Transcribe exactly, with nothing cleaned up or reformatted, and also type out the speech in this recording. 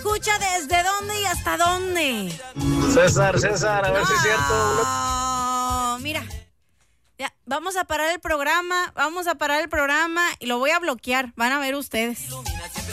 escucha desde dónde y hasta dónde? César, César, a ver no, si es cierto. No, mira. Ya, vamos a parar el programa, vamos a parar el programa y lo voy a bloquear. Van a ver ustedes.